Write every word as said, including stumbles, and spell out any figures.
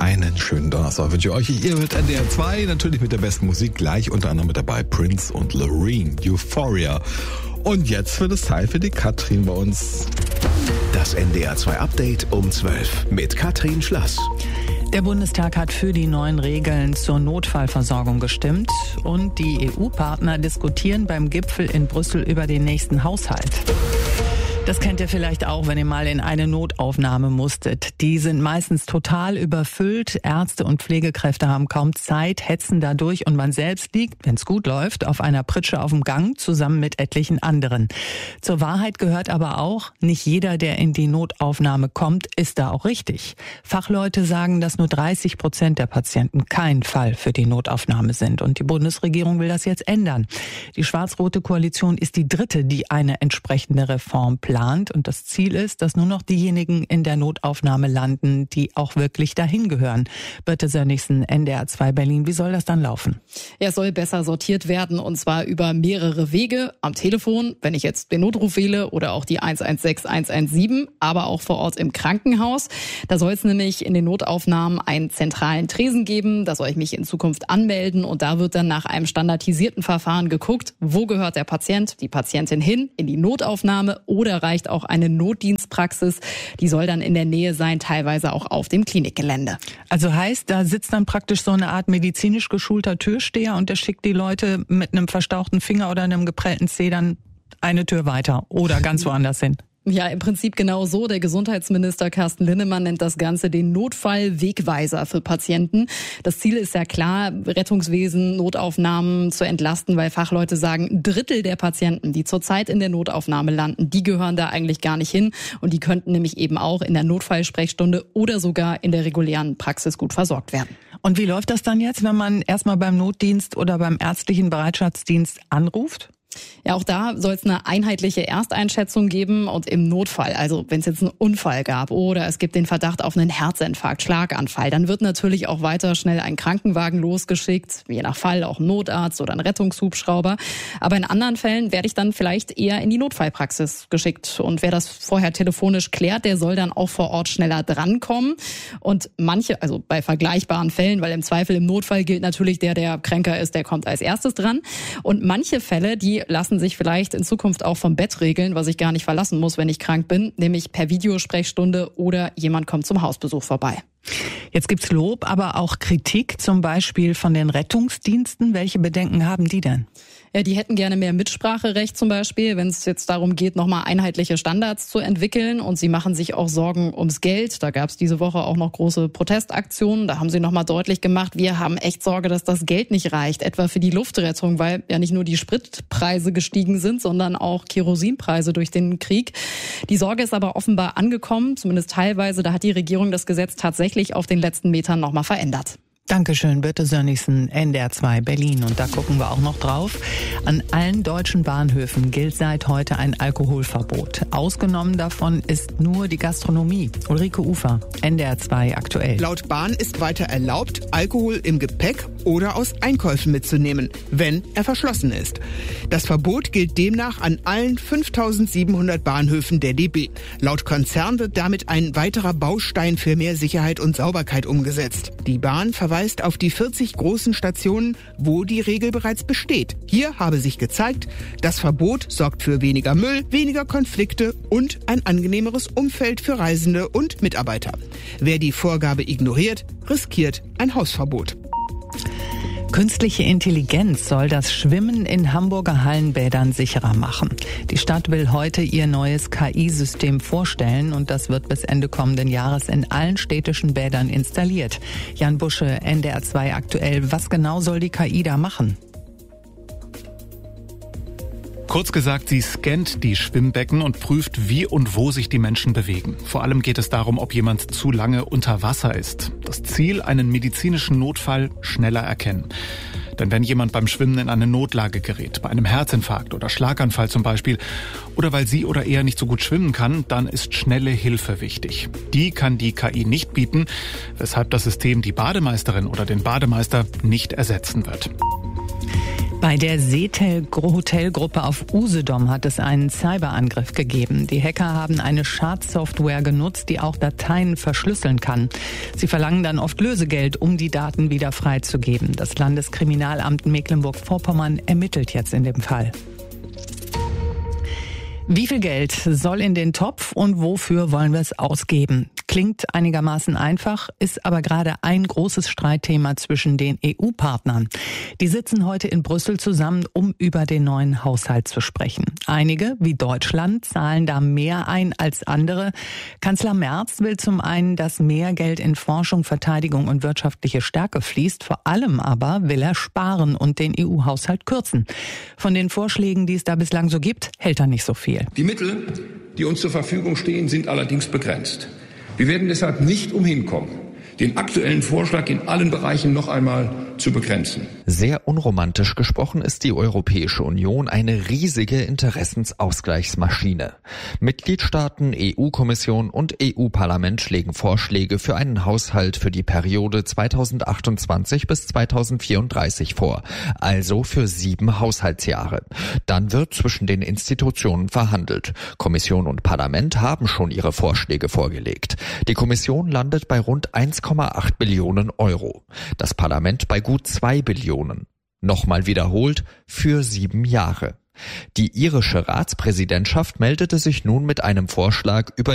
einen schönen Donnerstag wünsche ich euch. Ihr hört N D R zwei, natürlich mit der besten Musik, gleich unter anderem mit dabei Prince und Loreen, Euphoria. Und jetzt wird es Zeit für die Katrin bei uns. Das N D R zwei Update um zwölf mit Katrin Schlass. Der Bundestag hat für die neuen Regeln zur Notfallversorgung gestimmt und die E U-Partner diskutieren beim Gipfel in Brüssel über den nächsten Haushalt. Das kennt ihr vielleicht auch, wenn ihr mal in eine Notaufnahme musstet. Die sind meistens total überfüllt. Ärzte und Pflegekräfte haben kaum Zeit, hetzen dadurch und man selbst liegt, wenn es gut läuft, auf einer Pritsche auf dem Gang zusammen mit etlichen anderen. Zur Wahrheit gehört aber auch, nicht jeder, der in die Notaufnahme kommt, ist da auch richtig. Fachleute sagen, dass nur dreißig Prozent der Patienten kein Fall für die Notaufnahme sind. Und die Bundesregierung will das jetzt ändern. Die schwarz-rote Koalition ist die dritte, die eine entsprechende Reform plant. Und das Ziel ist, dass nur noch diejenigen in der Notaufnahme landen, die auch wirklich dahin gehören. Birte Sönnigsen, N D R zwei Berlin. Wie soll das dann laufen? Ja, es soll besser sortiert werden und zwar über mehrere Wege. Am Telefon, wenn ich jetzt den Notruf wähle oder auch die eins eins sechs, eins eins sieben, aber auch vor Ort im Krankenhaus. Da soll es nämlich in den Notaufnahmen einen zentralen Tresen geben. Da soll ich mich in Zukunft anmelden und da wird dann nach einem standardisierten Verfahren geguckt, wo gehört der Patient, die Patientin hin, in die Notaufnahme oder reicht auch eine Notdienstpraxis. Die soll dann in der Nähe sein, teilweise auch auf dem Klinikgelände. Also heißt, da sitzt dann praktisch so eine Art medizinisch geschulter Türsteher und der schickt die Leute mit einem verstauchten Finger oder einem geprellten Zeh dann eine Tür weiter oder ganz woanders hin. Ja, im Prinzip genau so. Der Gesundheitsminister Carsten Linnemann nennt das Ganze den Notfallwegweiser für Patienten. Das Ziel ist ja klar, Rettungswesen, Notaufnahmen zu entlasten, weil Fachleute sagen, ein Drittel der Patienten, die zurzeit in der Notaufnahme landen, die gehören da eigentlich gar nicht hin und die könnten nämlich eben auch in der Notfallsprechstunde oder sogar in der regulären Praxis gut versorgt werden. Und wie läuft das dann jetzt, wenn man erstmal beim Notdienst oder beim ärztlichen Bereitschaftsdienst anruft? Ja, auch da soll es eine einheitliche Ersteinschätzung geben und im Notfall, also wenn es jetzt einen Unfall gab oder es gibt den Verdacht auf einen Herzinfarkt, Schlaganfall, dann wird natürlich auch weiter schnell ein Krankenwagen losgeschickt, je nach Fall auch ein Notarzt oder ein Rettungshubschrauber. Aber in anderen Fällen werde ich dann vielleicht eher in die Notfallpraxis geschickt und wer das vorher telefonisch klärt, der soll dann auch vor Ort schneller drankommen. Und manche, also bei vergleichbaren Fällen, weil im Zweifel im Notfall gilt natürlich der, der kränker ist, der kommt als erstes dran. Und manche Fälle, die lassen sich vielleicht in Zukunft auch vom Bett regeln, was ich gar nicht verlassen muss, wenn ich krank bin, nämlich per Videosprechstunde oder jemand kommt zum Hausbesuch vorbei. Jetzt gibt's Lob, aber auch Kritik, zum Beispiel von den Rettungsdiensten. Welche Bedenken haben die denn? Ja, die hätten gerne mehr Mitspracherecht zum Beispiel, wenn es jetzt darum geht, nochmal einheitliche Standards zu entwickeln. Und sie machen sich auch Sorgen ums Geld. Da gab es diese Woche auch noch große Protestaktionen. Da haben sie nochmal deutlich gemacht, wir haben echt Sorge, dass das Geld nicht reicht, etwa für die Luftrettung, weil ja nicht nur die Spritpreise gestiegen sind, sondern auch Kerosinpreise durch den Krieg. Die Sorge ist aber offenbar angekommen, zumindest teilweise. Da hat die Regierung das Gesetz tatsächlich auf den letzten Metern nochmal verändert. Dankeschön, Birte Sönnigsen, N D R zwei Berlin. Und da gucken wir auch noch drauf. An allen deutschen Bahnhöfen gilt seit heute ein Alkoholverbot. Ausgenommen davon ist nur die Gastronomie. Ulrike Ufer, N D R zwei aktuell. Laut Bahn ist weiter erlaubt, Alkohol im Gepäck oder aus Einkäufen mitzunehmen, wenn er verschlossen ist. Das Verbot gilt demnach an allen fünftausendsiebenhundert Bahnhöfen der D B. Laut Konzern wird damit ein weiterer Baustein für mehr Sicherheit und Sauberkeit umgesetzt. Die Bahn verweist auf die vierzig großen Stationen, wo die Regel bereits besteht. Hier habe sich gezeigt, das Verbot sorgt für weniger Müll, weniger Konflikte und ein angenehmeres Umfeld für Reisende und Mitarbeiter. Wer die Vorgabe ignoriert, riskiert ein Hausverbot. Künstliche Intelligenz soll das Schwimmen in Hamburger Hallenbädern sicherer machen. Die Stadt will heute ihr neues K I-System vorstellen und das wird bis Ende kommenden Jahres in allen städtischen Bädern installiert. Jan Busche, N D R zwei aktuell. Was genau soll die K I da machen? Kurz gesagt, sie scannt die Schwimmbecken und prüft, wie und wo sich die Menschen bewegen. Vor allem geht es darum, ob jemand zu lange unter Wasser ist. Das Ziel, einen medizinischen Notfall schneller erkennen. Denn wenn jemand beim Schwimmen in eine Notlage gerät, bei einem Herzinfarkt oder Schlaganfall zum Beispiel, oder weil sie oder er nicht so gut schwimmen kann, dann ist schnelle Hilfe wichtig. Die kann die K I nicht bieten, weshalb das System die Bademeisterin oder den Bademeister nicht ersetzen wird. Bei der Seetel-Hotelgruppe auf Usedom hat es einen Cyberangriff gegeben. Die Hacker haben eine Schadsoftware genutzt, die auch Dateien verschlüsseln kann. Sie verlangen dann oft Lösegeld, um die Daten wieder freizugeben. Das Landeskriminalamt Mecklenburg-Vorpommern ermittelt jetzt in dem Fall. Wie viel Geld soll in den Topf und wofür wollen wir es ausgeben? Klingt einigermaßen einfach, ist aber gerade ein großes Streitthema zwischen den E U-Partnern. Die sitzen heute in Brüssel zusammen, um über den neuen Haushalt zu sprechen. Einige, wie Deutschland, zahlen da mehr ein als andere. Kanzler Merz will zum einen, dass mehr Geld in Forschung, Verteidigung und wirtschaftliche Stärke fließt. Vor allem aber will er sparen und den E U-Haushalt kürzen. Von den Vorschlägen, die es da bislang so gibt, hält er nicht so viel. Die Mittel, die uns zur Verfügung stehen, sind allerdings begrenzt. Wir werden deshalb nicht umhin kommen, den aktuellen Vorschlag in allen Bereichen noch einmal zu begrenzen. Sehr unromantisch gesprochen ist die Europäische Union eine riesige Interessensausgleichsmaschine. Mitgliedstaaten, E U-Kommission und E U-Parlament legen Vorschläge für einen Haushalt für die Periode zweitausendachtundzwanzig bis zweitausendvierunddreißig vor, also für sieben Haushaltsjahre. Dann wird zwischen den Institutionen verhandelt. Kommission und Parlament haben schon ihre Vorschläge vorgelegt. Die Kommission landet bei rund eins Komma acht Billionen Euro. Das Parlament bei gut zwei Billionen. Nochmal wiederholt, für sieben Jahre. Die irische Ratspräsidentschaft meldete sich nun mit einem Vorschlag, über